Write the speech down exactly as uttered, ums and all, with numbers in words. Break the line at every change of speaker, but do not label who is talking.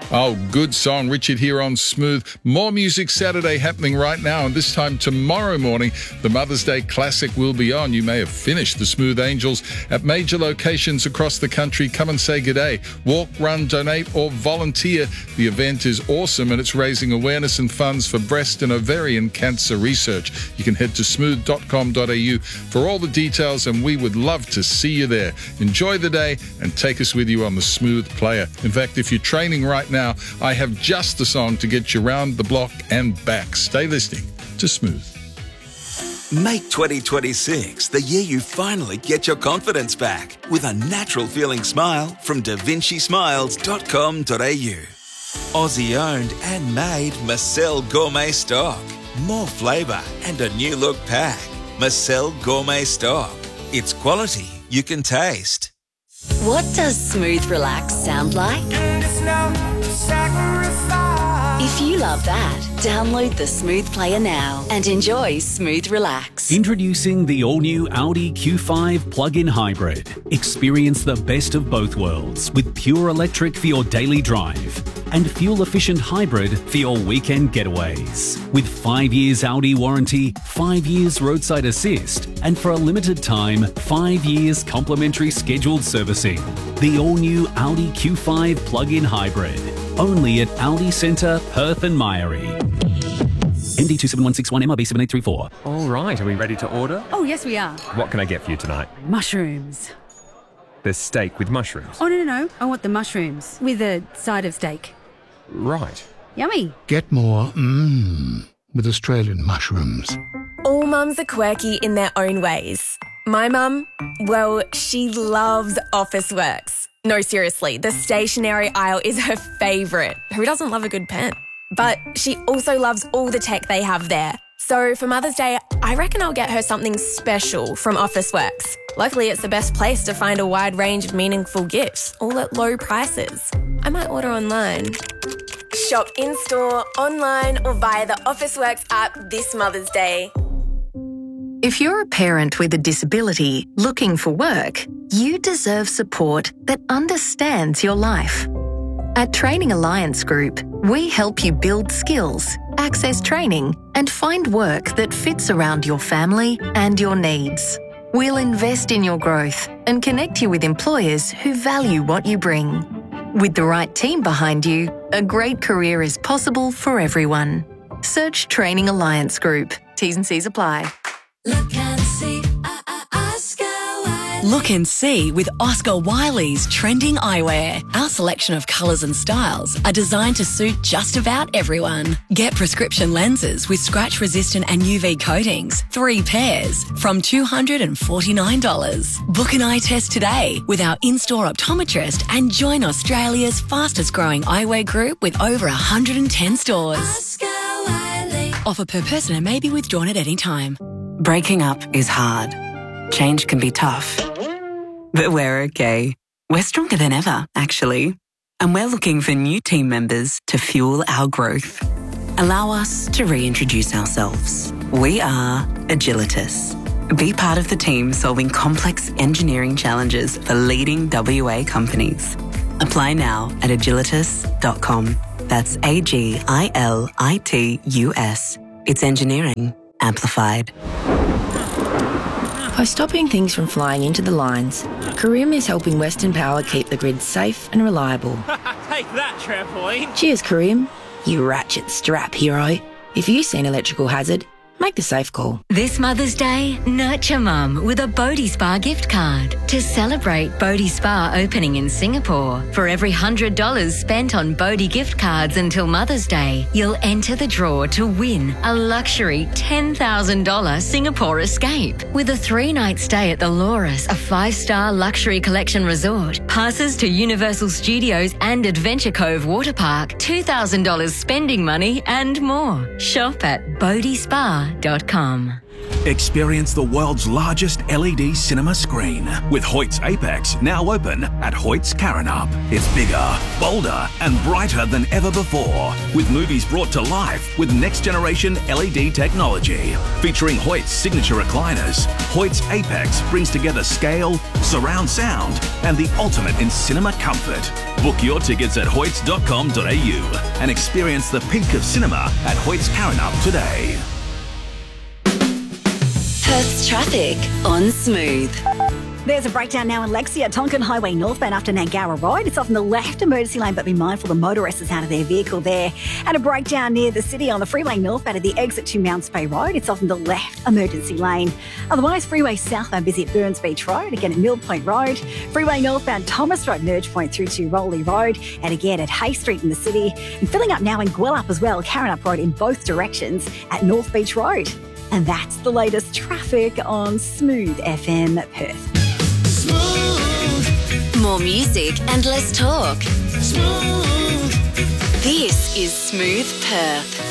Oh, good song. Richard here on Smooth. More Music Saturday happening right now, and this time tomorrow morning, the Mother's Day Classic will be on. You may have finished the Smooth Angels at major locations across the country. Come and say good day. Walk, run, donate, or volunteer. The event is awesome, and it's raising awareness and funds for breast and ovarian cancer research. You can head to smooth dot com dot a u for all the details, and we would love to see you there. Enjoy the day and take us with you on the Smooth Player. In fact, if you're training right now, I have just the song to get you round the block and back. Stay listening to Smooth.
Make twenty twenty-six the year you finally get your confidence back with a natural feeling smile from da vinci smiles dot com dot a u. Aussie owned and made Marcel Gourmet Stock. More flavour and a new look pack. Marcel Gourmet Stock. It's quality you can taste.
What does Smooth Relax sound like? If you love that, download the Smooth Player now and enjoy Smooth Relax.
Introducing the all-new Audi Q five plug-in hybrid. Experience the best of both worlds with pure electric for your daily drive and fuel-efficient hybrid for your weekend getaways. With five years Audi warranty, five years roadside assist, and for a limited time, five years complimentary scheduled servicing. The all-new Audi Q five plug-in hybrid. Only at Audi Centre, Perth and Myrie. M D two seven one six one M R B seven eight three four.
All right, are we ready to order?
Oh, yes, we are.
What can I get for you tonight?
Mushrooms.
There's steak with mushrooms.
Oh, no, no, no. I want the mushrooms with a side of steak.
Right.
Yummy.
Get more mmm with Australian mushrooms.
All mums are quirky in their own ways. My mum, well, she loves Officeworks. No, seriously, the stationery aisle is her favourite. Who doesn't love a good pen? But she also loves all the tech they have there. So for Mother's Day, I reckon I'll get her something special from Officeworks. Luckily, it's the best place to find a wide range of meaningful gifts, all at low prices. I might order online. Shop in-store, online, or via the Officeworks app this Mother's Day.
If you're a parent with a disability looking for work, you deserve support that understands your life. At Training Alliance Group, we help you build skills, access training, and find work that fits around your family and your needs. We'll invest in your growth and connect you with employers who value what you bring. With the right team behind you, a great career is possible for everyone. Search Training Alliance Group. T's and C's apply.
Look and see, uh, uh, Oscar Wiley.
Look and see with Oscar Wiley's trending eyewear. Our selection of colours and styles are designed to suit just about everyone. Get prescription lenses with scratch-resistant and U V coatings, three pairs, from two hundred forty-nine dollars. Book an eye test today with our in-store optometrist and join Australia's fastest-growing eyewear group with over one hundred ten stores.
Oscar Wiley.
Offer per person and may be withdrawn at any time.
Breaking up is hard. Change can be tough. But we're okay. We're stronger than ever, actually. And we're looking for new team members to fuel our growth. Allow us to reintroduce ourselves. We are Agilitas. Be part of the team solving complex engineering challenges for leading W A companies. Apply now at agilitas dot com. That's A G I L I T U S. It's engineering amplified.
By stopping things from flying into the lines, Carim is helping Western Power keep the grid safe and reliable.
Take that, trampoline!
Cheers, Carim, you ratchet strap hero. If you see an electrical hazard, make the safe call.
This Mother's Day, nurture mum with a Bodhi Spa gift card to celebrate Bodhi Spa opening in Singapore. For every one hundred dollars spent on Bodhi gift cards until Mother's Day, you'll enter the draw to win a luxury ten thousand dollars Singapore escape with a three-night stay at the Loris, a five-star luxury collection resort, passes to Universal Studios and Adventure Cove Water Park, two thousand dollars spending money and more. Shop at bodhi spa dot com.
Experience the world's largest L E D cinema screen with Hoyt's Apex now open at Hoyt's Karrinyup. It's bigger, bolder and brighter than ever before, with movies brought to life with next-generation L E D technology. Featuring Hoyt's signature recliners, Hoyt's Apex brings together scale, surround sound and the ultimate in cinema comfort. Book your tickets at hoyts dot com dot a u and experience the peak of cinema at Hoyt's Karrinyup today.
Perth's traffic on Smooth.
There's a breakdown now in Lexia, Tonkin Highway northbound after Nangara Road. It's off in the left emergency lane, but be mindful the motorist is out of their vehicle there. And a breakdown near the city on the freeway northbound at the exit to Mounts Bay Road. It's off in the left emergency lane. Otherwise, freeway southbound busy at Burns Beach Road, again at Mill Point Road. Freeway northbound Thomas Road, Merge Point through to Rowley Road, and again at Hay Street in the city. And filling up now in Gwelup as well, Karrinyup Road in both directions at North Beach Road. And that's the latest traffic on Smooth F M Perth.
Smooth. More music and less talk. Smooth. This is Smooth Perth.